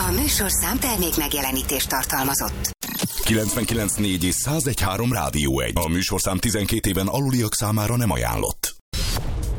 A műsorszám termék megjelenítést tartalmazott. 99.4 és 101.3 Rádió 1. A műsorszám 12 éven aluliak számára nem ajánlott.